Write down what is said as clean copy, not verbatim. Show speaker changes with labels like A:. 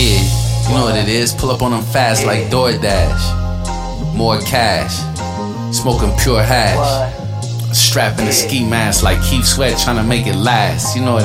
A: Yeah, you know what it is. Pull up on them fast like DoorDash. More cash. Smoking pure hash. Strapping the ski mask like Keith Sweat trying to make it last. You know what